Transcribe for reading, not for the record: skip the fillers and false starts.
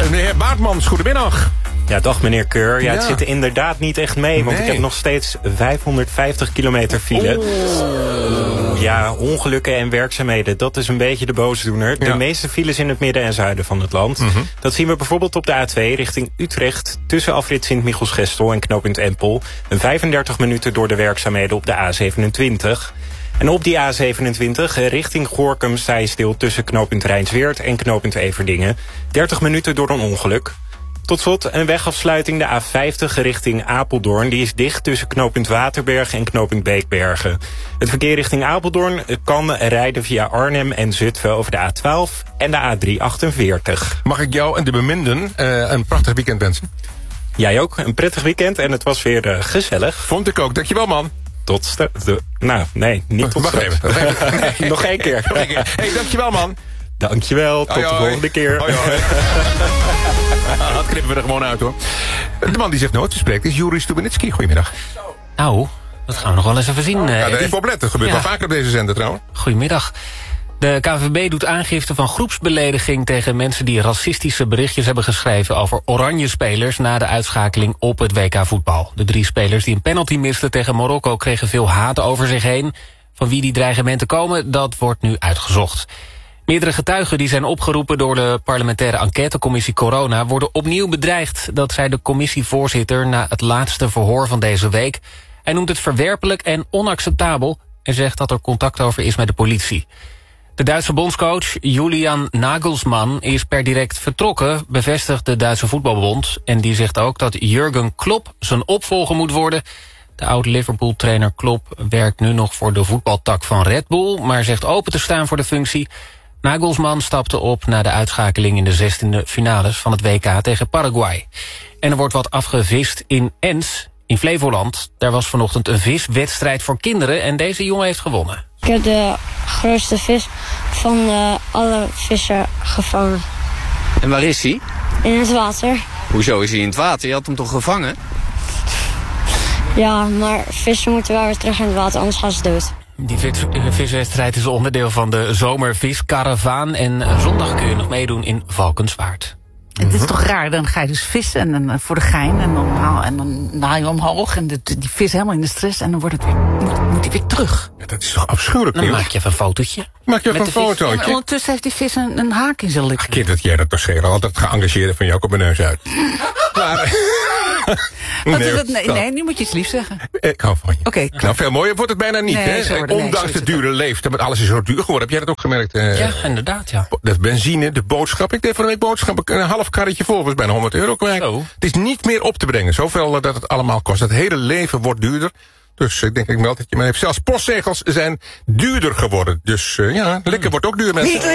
Meneer Baartmans, goedemiddag. Ja, dag meneer Keur. Ja, het zit er inderdaad niet echt mee, want ik heb nog steeds 550 kilometer file. Ja, ongelukken en werkzaamheden, dat is een beetje de boosdoener. De meeste files in het midden en zuiden van het land. Dat zien we bijvoorbeeld op de A2 richting Utrecht, tussen afrit Sint-Michiels-Gestel en knooppunt Empel. En 35 minuten door de werkzaamheden op de A27. En op die A27 richting Gorinchem sta je stil tussen knooppunt Rijnsweert en knooppunt Everdingen. 30 minuten door een ongeluk. Tot slot een wegafsluiting, de A50 richting Apeldoorn. Die is dicht tussen knooppunt Waterberg en knooppunt Beekbergen. Het verkeer richting Apeldoorn kan rijden via Arnhem en Zutphen over de A12 en de A348. Mag ik jou en de beminden een prachtig weekend wensen? Jij ook, een prettig weekend en het was weer gezellig. Vond ik ook, dankjewel man. Tot straks. Nou, nee, niet tot straks. Wacht even. Nog één keer. Hey, dankjewel man. Dankjewel, tot de volgende keer. Dat knippen we er gewoon uit hoor. De man die zich nooit spreekt is Juri Stubenitski. Goedemiddag. Nou, dat gaan we nog wel eens even zien. Ja, daar even op letten. Dat gebeurt wel vaker op deze zender trouwens. Goedemiddag. De KNVB doet aangifte van groepsbelediging tegen mensen die racistische berichtjes hebben geschreven over oranje spelers na de uitschakeling op het WK voetbal. De 3 spelers die een penalty misten tegen Marokko kregen veel haat over zich heen. Van wie die dreigementen komen, dat wordt nu uitgezocht. Meerdere getuigen die zijn opgeroepen door de parlementaire enquêtecommissie Corona worden opnieuw bedreigd. Dat zei de commissievoorzitter na het laatste verhoor van deze week. Hij noemt het verwerpelijk en onacceptabel en zegt dat er contact over is met de politie. De Duitse bondscoach Julian Nagelsmann is per direct vertrokken, bevestigt de Duitse voetbalbond. En die zegt ook dat Jurgen Klopp zijn opvolger moet worden. De oud-Liverpool-trainer Klopp werkt nu nog voor de voetbaltak van Red Bull, maar zegt open te staan voor de functie. Nagelsmann stapte op na de uitschakeling in de 16e finales van het WK tegen Paraguay. En er wordt wat afgevist in Ens, in Flevoland. Daar was vanochtend een viswedstrijd voor kinderen en deze jongen heeft gewonnen. Ik heb de grootste vis van alle vissen gevangen. En waar is hij? In het water. Hoezo is hij in het water? Je had hem toch gevangen? Ja, maar vissen moeten wel weer terug in het water, anders gaan ze dood. Die viswedstrijd is onderdeel van de zomerviskaravaan. En zondag kun je nog meedoen in Valkenswaard. Het is toch raar, dan ga je dus vissen en dan voor de gein en dan haal je omhoog en die vis helemaal in de stress en dan wordt het weer, moet hij weer terug. Ja, dat is toch afschuwelijk Dan nieuws? maak je even een fotootje. Maak je even een En fotootje? ondertussen heeft die vis een haak in zijn lichaam. Kind, dat jij dat toch schelen. Altijd geëngageerde van jou op mijn neus uit. Maar... Nee, nu moet je iets lief zeggen. Ik hou van je. Oké. Nou, veel mooier wordt het bijna niet, Nee, hè? zo wordt het- nee, Ondanks zo de dure leeftijd. Alles is zo duur geworden. Heb jij dat ook gemerkt? Ja, inderdaad, ja. De benzine, de boodschap. Ik deed van de week boodschappen, een half karretje vol. Was bijna €100 kwijt. Oh. Het is niet meer op te brengen. Zoveel dat het allemaal kost. Het hele leven wordt duurder. Dus ik denk, ik meld het je maar even. Zelfs postzegels zijn duurder geworden. Dus ja, lekker wordt ook duur, mensen.